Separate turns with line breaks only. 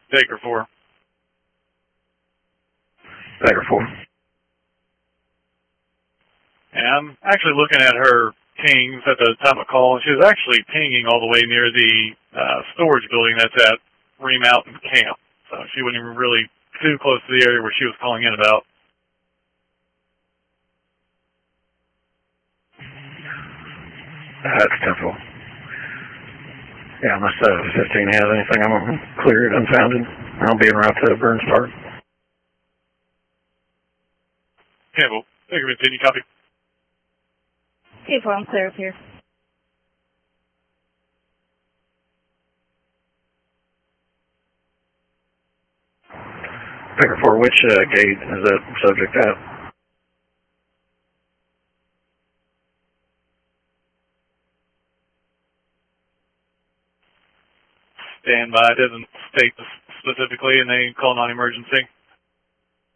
Baker 4.
Baker 4.
And I'm actually looking at her pings at the time of call, and she was actually pinging all the way near the storage building that's at Remountain Camp. So she wasn't even really too close to the area where she was calling in about.
That's temporal. Yeah, unless 15 has anything, I'm going to clear it unfounded. I'll be en route to Burns Park.
Campbell, Baker 15, you copy?
K4, I'm clear up here.
Baker 4, which gate is that subject at?
Stand by. It doesn't state specifically, and they call non-emergency.